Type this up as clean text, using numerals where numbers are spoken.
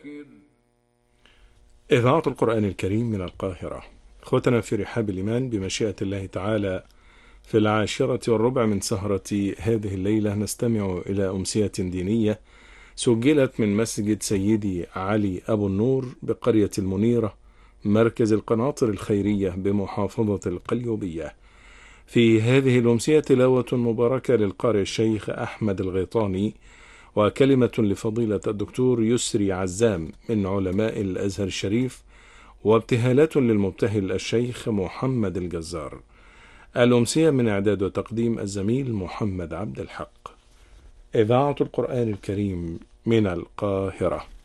إذاعة القرآن الكريم من القاهرة. إخوتنا في رحاب الإيمان بمشيئة الله تعالى، في 10:15 من سهرة هذه الليلة نستمع إلى أمسية دينية سجلت من مسجد سيدي علي أبو النور بقرية المنيرة، مركز القناطر الخيرية بمحافظة القليوبية. في هذه الأمسية تلاوة مباركة للقارئ الشيخ أحمد الغيطاني، وكلمة لفضيلة الدكتور يسري عزام من علماء الأزهر الشريف، وابتهالات للمبتهل الشيخ محمد الجزار. الأمسية من إعداد وتقديم الزميل محمد عبد الحق. إذاعة القرآن الكريم من القاهرة.